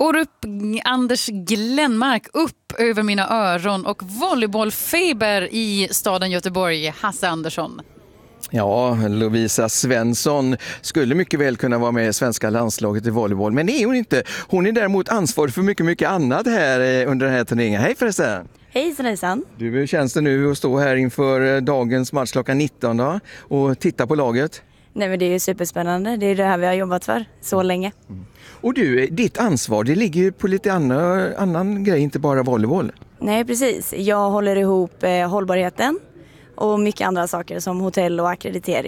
Orup Anders Glenmark upp över mina öron och volleybollfeber i staden Göteborg, Hasse Andersson. Ja, Lovisa Svensson skulle mycket väl kunna vara med i svenska landslaget i volleyboll, men det är hon inte. Hon är däremot ansvarig för mycket annat här under den här turneringen. Hej förresten! Hejsan. Du, hur känns det nu att stå här inför dagens match klockan 19 då, och titta på laget? Nej, men det är ju superspännande. Det är det här vi har jobbat för så länge. Och du, ditt ansvar, det ligger ju på lite annan grej, inte bara volleyboll. Nej, precis. Jag håller ihop hållbarheten och mycket andra saker som hotell och akkreditering.